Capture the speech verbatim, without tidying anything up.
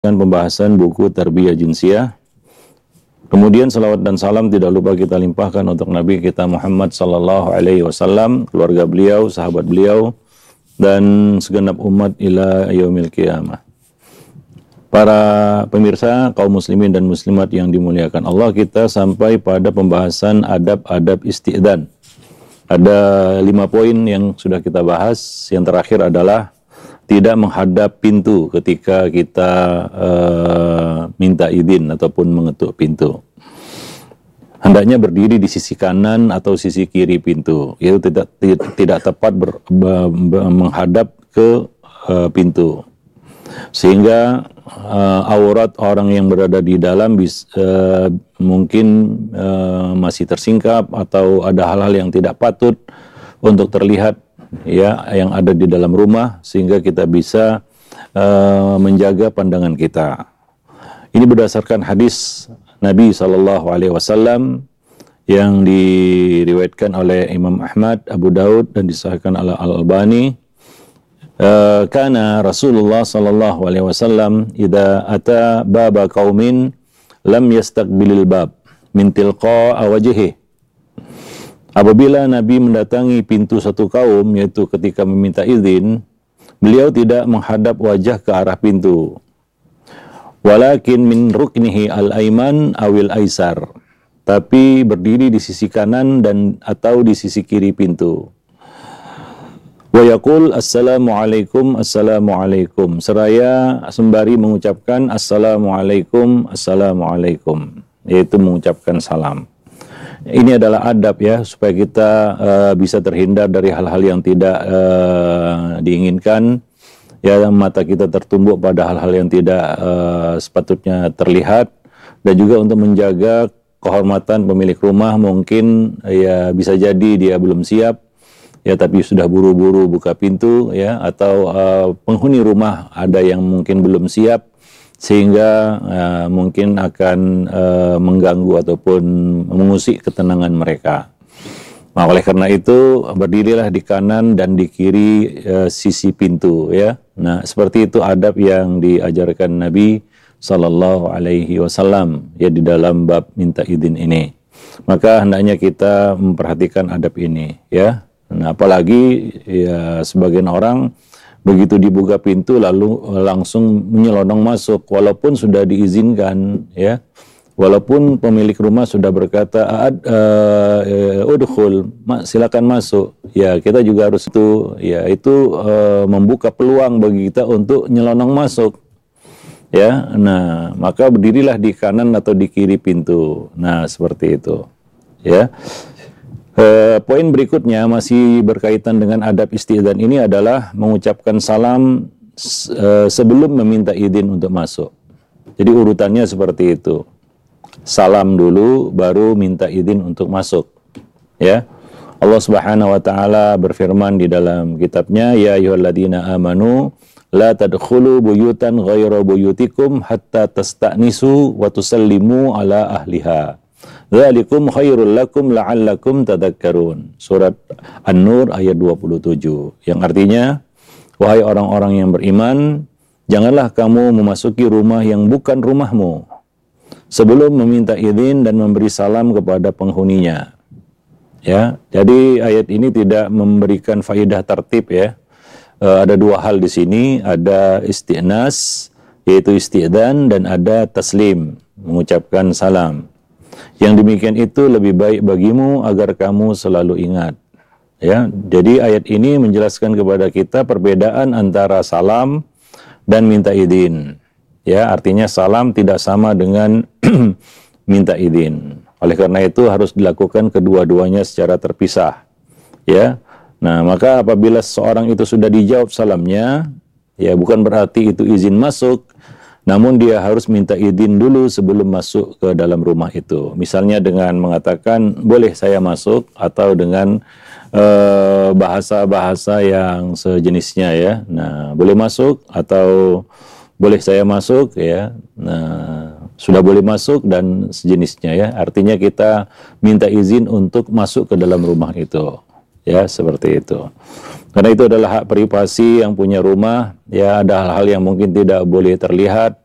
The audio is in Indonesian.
dengan pembahasan buku Tarbiyah Jinsiyah. Kemudian salawat dan salam tidak lupa kita limpahkan untuk Nabi kita Muhammad sallallahu alaihi wasallam, keluarga beliau, sahabat beliau, dan segenap umat ila yaumil qiyamah. Para pemirsa, kaum muslimin dan muslimat yang dimuliakan Allah, kita sampai pada pembahasan adab-adab isti'dzan. Ada lima poin yang sudah kita bahas. Yang terakhir adalah tidak menghadap pintu ketika kita uh, minta izin ataupun mengetuk pintu. Hendaknya berdiri di sisi kanan atau sisi kiri pintu. Itu tidak tidak, tidak tepat ber, ber, ber, menghadap ke uh, pintu. Sehingga uh, aurat orang yang berada di dalam bis, uh, mungkin uh, masih tersingkap atau ada hal-hal yang tidak patut untuk terlihat, ya, yang ada di dalam rumah, sehingga kita bisa uh, menjaga pandangan kita. Ini berdasarkan hadis Nabi shallallahu alaihi wasallam yang diriwayatkan oleh Imam Ahmad, Abu Daud, dan disahihkan oleh Al-Albani. Uh, Kana Rasulullah sallallahu alaihi wasallam idza ata baba qaumin lam yastaqbilil bab min tilqa'a wajhihi. Apabila Nabi mendatangi pintu satu kaum, yaitu ketika meminta izin, beliau tidak menghadap wajah ke arah pintu. Walakin min ruknihi al-aiman awil aisar. Tapi berdiri di sisi kanan dan atau di sisi kiri pintu. Wa yaqul assalamualaikum assalamualaikum, seraya sembari mengucapkan assalamualaikum assalamualaikum, yaitu mengucapkan salam. Ini adalah adab, ya, supaya kita uh, bisa terhindar dari hal-hal yang tidak uh, diinginkan, ya, mata kita tertumbuk pada hal-hal yang tidak uh, sepatutnya terlihat, dan juga untuk menjaga kehormatan pemilik rumah. Mungkin, ya, bisa jadi dia belum siap, ya, tapi sudah buru-buru buka pintu, ya, atau uh, penghuni rumah ada yang mungkin belum siap, sehingga uh, mungkin akan uh, mengganggu ataupun mengusik ketenangan mereka. Nah, oleh karena itu berdirilah di kanan dan di kiri uh, sisi pintu, ya. Nah, seperti itu adab yang diajarkan Nabi Sallallahu Alaihi Wasallam, ya, di dalam bab minta izin ini. Maka hendaknya kita memperhatikan adab ini, ya. Nah, apalagi, ya, sebagian orang begitu dibuka pintu lalu langsung menyelonong masuk, walaupun sudah diizinkan, ya, walaupun pemilik rumah sudah berkata ad uh, udkhul, silakan masuk, ya, kita juga harus itu, ya, itu uh, membuka peluang bagi kita untuk nyelonong masuk, ya. Nah, maka berdirilah di kanan atau di kiri pintu. Nah, seperti itu, ya. Uh, poin berikutnya masih berkaitan dengan adab isti'dzan ini adalah mengucapkan salam uh, sebelum meminta izin untuk masuk. Jadi urutannya seperti itu. Salam dulu baru minta izin untuk masuk. Ya. Allah Subhanahu wa taala berfirman di dalam kitabnya, ya ayyuhalladzina amanu la tadkhulu buyutan ghaira buyutikum hatta tasta'nisu wa tusallimu ala ahliha. Dzalikum khairul lakum la'allakum tadhakkarun. Surat An-Nur ayat dua puluh tujuh. Yang artinya, wahai orang-orang yang beriman, janganlah kamu memasuki rumah yang bukan rumahmu sebelum meminta izin dan memberi salam kepada penghuninya. Ya, jadi ayat ini tidak memberikan faidah tertib, ya. E, ada dua hal di sini, ada isti'nas yaitu isti'dzan, dan ada taslim, mengucapkan salam. Yang demikian itu lebih baik bagimu agar kamu selalu ingat. Ya, jadi ayat ini menjelaskan kepada kita perbedaan antara salam dan minta izin. Ya, artinya salam tidak sama dengan minta izin. Oleh karena itu harus dilakukan kedua-duanya secara terpisah. Ya. Nah, maka apabila seorang itu sudah dijawab salamnya, ya, bukan berarti itu izin masuk. Namun dia harus minta izin dulu sebelum masuk ke dalam rumah itu. Misalnya dengan mengatakan, boleh saya masuk, atau dengan uh, bahasa-bahasa yang sejenisnya, ya. Nah, boleh masuk atau boleh saya masuk, ya. Nah, sudah boleh masuk dan sejenisnya, ya. Artinya kita minta izin untuk masuk ke dalam rumah itu. Ya, seperti itu. Karena itu adalah hak privasi yang punya rumah, ya, ada hal-hal yang mungkin tidak boleh terlihat,